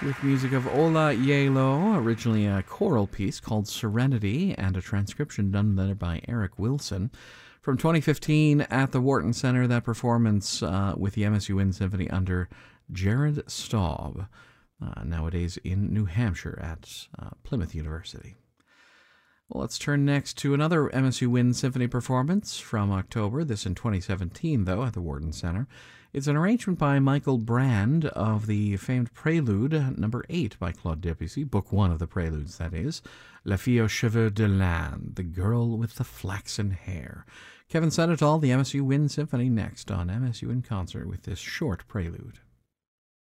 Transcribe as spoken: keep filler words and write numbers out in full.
with music of Ola Yelo, originally a choral piece called Serenity, and a transcription done there by Eric Wilson. From twenty fifteen at the Wharton Center, that performance uh, with the M S U Wind Symphony under Jared Staub, uh, nowadays in New Hampshire at uh, Plymouth University. Well, let's turn next to another M S U Wind Symphony performance from October, this in twenty seventeen, though, at the Wharton Center. It's an arrangement by Michael Brand of the famed Prelude number eight by Claude Debussy, book one of the Preludes, that is, La Fille aux Cheveux de Laine, the girl with the flaxen hair. Kevin Senatol, the M S U Wind Symphony, next on M S U in Concert with this short prelude.